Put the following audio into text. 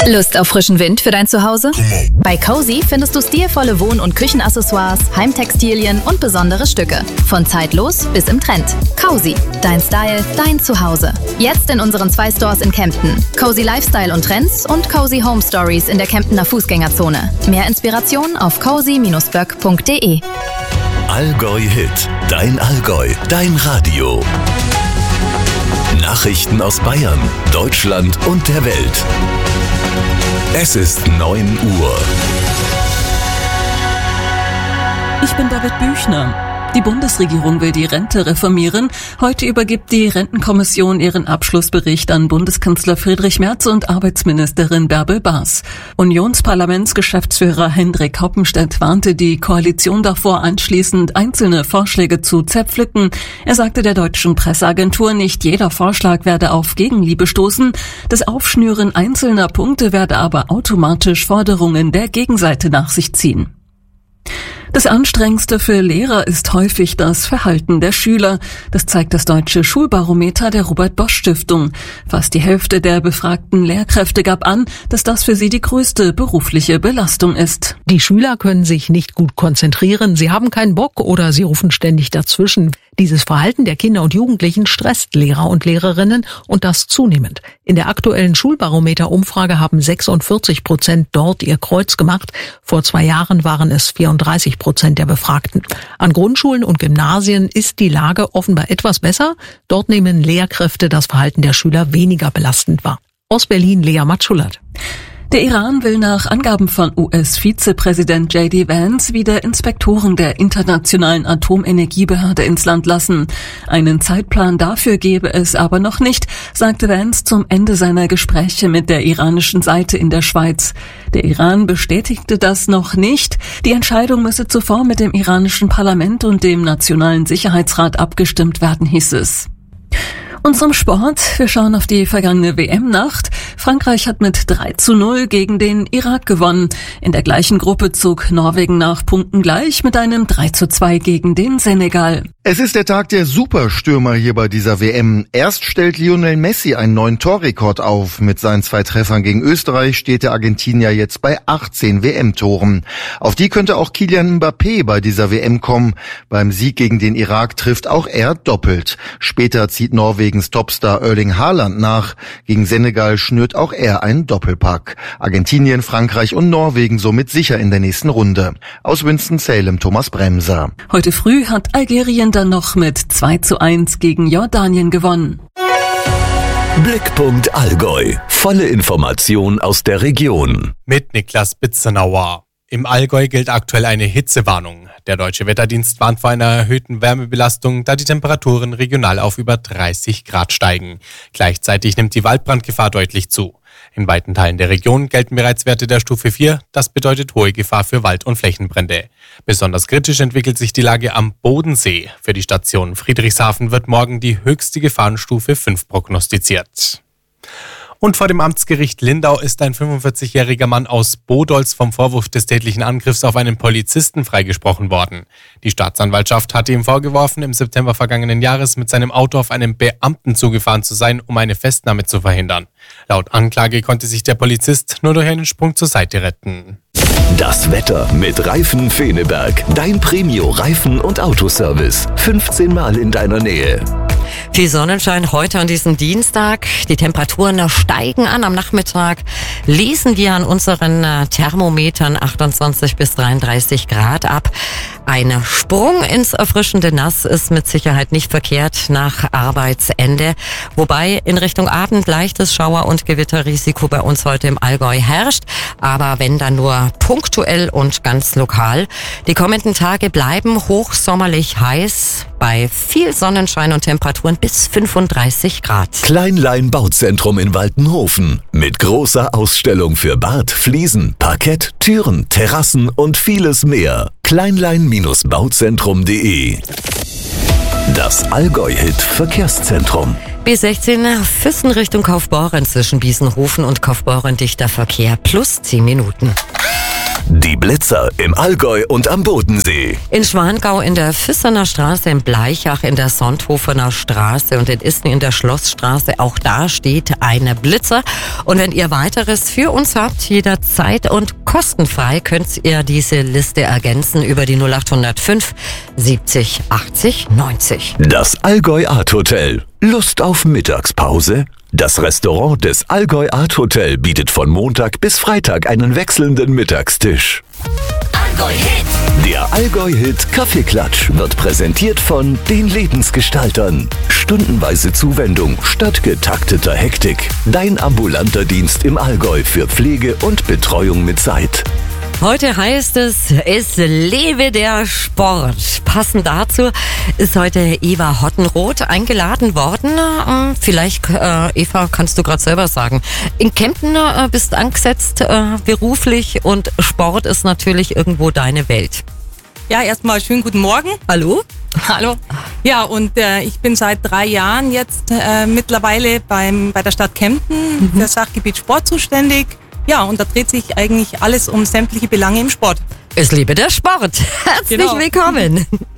Lust auf frischen Wind für dein Zuhause? Bei Cozy findest du stilvolle Wohn- und Küchenaccessoires, Heimtextilien und besondere Stücke. Von zeitlos bis im Trend. Cozy, dein Style, dein Zuhause. Jetzt in unseren 2 Stores in Kempten. Cozy Lifestyle und Trends und Cozy Home Stories in der Kemptener Fußgängerzone. Mehr Inspiration auf cozy-böck.de. Allgäu Hit, dein Allgäu, dein Radio. Nachrichten aus Bayern, Deutschland und der Welt. Es ist 9 Uhr. Ich bin David Büchner. Die Bundesregierung will die Rente reformieren. Heute übergibt die Rentenkommission ihren Abschlussbericht an Bundeskanzler Friedrich Merz und Arbeitsministerin Bärbel Baas. Unionsparlamentsgeschäftsführer Hendrik Hoppenstedt warnte die Koalition davor, anschließend einzelne Vorschläge zu zerpflücken. Er sagte der deutschen Presseagentur, nicht jeder Vorschlag werde auf Gegenliebe stoßen. Das Aufschnüren einzelner Punkte werde aber automatisch Forderungen der Gegenseite nach sich ziehen. Das Anstrengendste für Lehrer ist häufig das Verhalten der Schüler. Das zeigt das Deutsche Schulbarometer der Robert-Bosch-Stiftung. Fast die Hälfte der befragten Lehrkräfte gab an, dass das für sie die größte berufliche Belastung ist. Die Schüler können sich nicht gut konzentrieren, sie haben keinen Bock oder sie rufen ständig dazwischen. Dieses Verhalten der Kinder und Jugendlichen stresst Lehrer und Lehrerinnen und das zunehmend. In der aktuellen Schulbarometer-Umfrage haben 46% dort ihr Kreuz gemacht. Vor 2 Jahren waren es 34% der Befragten. An Grundschulen und Gymnasien ist die Lage offenbar etwas besser. Dort nehmen Lehrkräfte das Verhalten der Schüler weniger belastend wahr. Aus Berlin Lea Matschulat. Der Iran will nach Angaben von US-Vizepräsident J.D. Vance wieder Inspektoren der Internationalen Atomenergiebehörde ins Land lassen. Einen Zeitplan dafür gebe es aber noch nicht, sagte Vance zum Ende seiner Gespräche mit der iranischen Seite in der Schweiz. Der Iran bestätigte das noch nicht. Die Entscheidung müsse zuvor mit dem iranischen Parlament und dem Nationalen Sicherheitsrat abgestimmt werden, hieß es. Und zum Sport. Wir schauen auf die vergangene WM-Nacht. Frankreich hat mit 3:0 gegen den Irak gewonnen. In der gleichen Gruppe zog Norwegen nach Punkten gleich mit einem 3:2 gegen den Senegal. Es ist der Tag der Superstürmer hier bei dieser WM. Erst stellt Lionel Messi einen neuen Torrekord auf. Mit seinen 2 Treffern gegen Österreich steht der Argentinier jetzt bei 18 WM-Toren. Auf die könnte auch Kylian Mbappé bei dieser WM kommen. Beim Sieg gegen den Irak trifft auch er doppelt. Später zieht Norwegens Topstar Erling Haaland nach. Gegen Senegal schnürt auch er einen Doppelpack. Argentinien, Frankreich und Norwegen somit sicher in der nächsten Runde. Aus Winston-Salem Thomas Bremser. Heute früh hat Algerien dann noch mit 2:1 gegen Jordanien gewonnen. Blickpunkt Allgäu. Volle Information aus der Region. Mit Niklas Bitzenauer. Im Allgäu gilt aktuell eine Hitzewarnung. Der Deutsche Wetterdienst warnt vor einer erhöhten Wärmebelastung, da die Temperaturen regional auf über 30 Grad steigen. Gleichzeitig nimmt die Waldbrandgefahr deutlich zu. In weiten Teilen der Region gelten bereits Werte der Stufe 4. Das bedeutet hohe Gefahr für Wald- und Flächenbrände. Besonders kritisch entwickelt sich die Lage am Bodensee. Für die Station Friedrichshafen wird morgen die höchste Gefahrenstufe 5 prognostiziert. Und vor dem Amtsgericht Lindau ist ein 45-jähriger Mann aus Bodolz vom Vorwurf des tätlichen Angriffs auf einen Polizisten freigesprochen worden. Die Staatsanwaltschaft hatte ihm vorgeworfen, im September vergangenen Jahres mit seinem Auto auf einen Beamten zugefahren zu sein, um eine Festnahme zu verhindern. Laut Anklage konnte sich der Polizist nur durch einen Sprung zur Seite retten. Das Wetter mit Reifen Feneberg. Dein Premio-Reifen- und Autoservice. 15 Mal in deiner Nähe. Viel Sonnenschein heute an diesem Dienstag. Die Temperaturen steigen an. Am Nachmittag lesen wir an unseren Thermometern 28 bis 33 Grad ab. Ein Sprung ins erfrischende Nass ist mit Sicherheit nicht verkehrt nach Arbeitsende. Wobei in Richtung Abend leichtes Schauer- und Gewitterrisiko bei uns heute im Allgäu herrscht. Aber wenn dann nur punktuell und ganz lokal. Die kommenden Tage bleiben hochsommerlich heiß. Bei viel Sonnenschein und Temperaturen bis 35 Grad. Kleinlein Bauzentrum in Waltenhofen. Mit großer Ausstellung für Bad, Fliesen, Parkett, Türen, Terrassen und vieles mehr. Kleinlein-bauzentrum.de. Das Allgäu-Hit Verkehrszentrum. B16 Füssen Richtung Kaufbeuren zwischen Biesenhofen und Kaufbeuren dichter Verkehr plus 10 Minuten. Die Blitzer im Allgäu und am Bodensee. In Schwangau in der Füssener Straße, in Bleichach in der Sonthofener Straße und in Isten in der Schlossstraße. Auch da steht eine Blitzer. Und wenn ihr weiteres für uns habt, jederzeit und kostenfrei, könnt ihr diese Liste ergänzen über die 0805 70 80 90. Das Allgäu Art Hotel. Lust auf Mittagspause? Das Restaurant des Allgäu Art Hotel bietet von Montag bis Freitag einen wechselnden Mittagstisch. Allgäu-Hit. Der Allgäu-Hit Kaffeeklatsch wird präsentiert von den Lebensgestaltern. Stundenweise Zuwendung statt getakteter Hektik. Dein ambulanter Dienst im Allgäu für Pflege und Betreuung mit Zeit. Heute heißt es lebe der Sport. Passend dazu ist heute Eva Hottenroth eingeladen worden. Vielleicht, Eva, kannst du gerade selber sagen. In Kempten bist angesetzt beruflich und Sport ist natürlich irgendwo deine Welt. Ja, erstmal schönen guten Morgen. Hallo? Hallo. Ja, und ich bin seit 3 Jahren jetzt mittlerweile bei der Stadt Kempten für das Sachgebiet Sport zuständig. Ja, und da dreht sich eigentlich alles um sämtliche Belange im Sport. Es lebe der Sport. Herzlich willkommen.